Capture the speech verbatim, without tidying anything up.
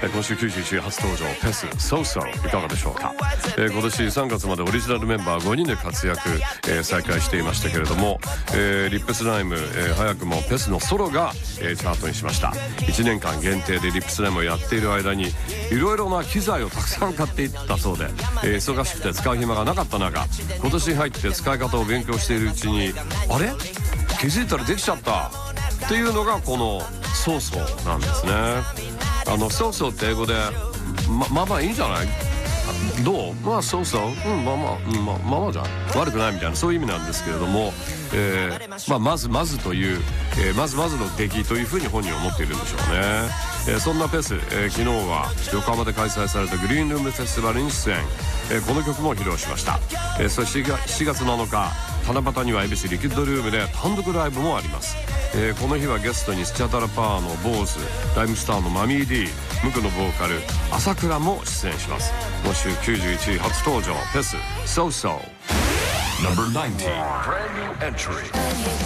今週きゅうじゅういちい初登場ペスソウソウいかがでしょうか。えー、今年さんがつまでオリジナルメンバーごにんで活躍、えー、再開していましたけれども、えー、リップスライム、えー、早くもペスのソロが、えー、チャートにしました。いちねんかん限定でリップスライムをやっている間にいろいろな機材をたくさん買っていったそうで、えー、忙しくて使う暇がなかった中、今年に入って使い方を勉強しているうちにあれ気づいたらできちゃったっていうのがこのソウソウなんですね。あのソウソウって英語で ま, まあまあいいんじゃないどうまあそうそううんまあまあ、うん、まあまあまあじゃん悪くないみたいなそういう意味なんですけれども、えーまあ、まずまずという、えー、まずまずの出来というふうに本人は思っているんでしょうね。えー、そんなペス、えー、昨日は横浜で開催されたグリーンルームフェスティバルに出演、えー、この曲も披露しました。えー、そしてしちがつなのか七夕には恵比寿リキッドルームで単独ライブもあります。えー、この日はゲストにスチャダラパーのボーズ、ライムスターのマミー D、 ムクのボーカル朝倉も出演します。今週きゅうじゅういちい初登場ペスソウソウ ナンバーナインティーン Brand new entry